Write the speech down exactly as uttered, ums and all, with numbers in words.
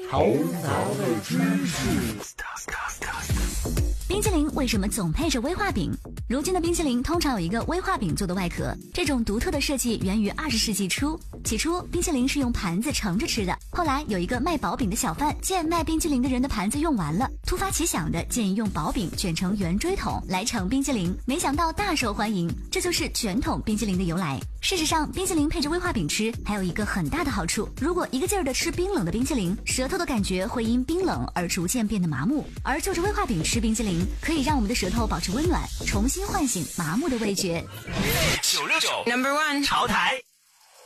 头脑的知识。 冰淇淋为什么总配着威化饼？如今的冰淇淋通常有一个威化饼做的外壳，这种独特的设计源于二十世纪初。起初，冰淇淋是用盘子盛着吃的，后来有一个卖薄饼的小贩见卖冰淇淋的人的盘子用完了，突发奇想的建议用薄饼卷成圆锥筒来盛冰淇淋，没想到大受欢迎，这就是卷筒冰淇淋的由来。事实上，冰淇淋配着威化饼吃还有一个很大的好处，如果一个劲儿的吃冰冷的冰淇淋，舌头的感觉会因冰冷而逐渐变得麻木，而就着威化饼吃冰淇淋可以让我们的舌头保持温暖，重新唤醒麻木的味觉。 九六九 Number One 潮台。